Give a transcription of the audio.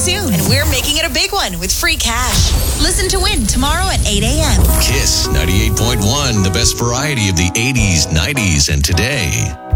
soon. And we're making it a big one with free cash. Listen to Win tomorrow at 8 a.m. Kiss 98.1, the best variety of the 80s, 90s, and today.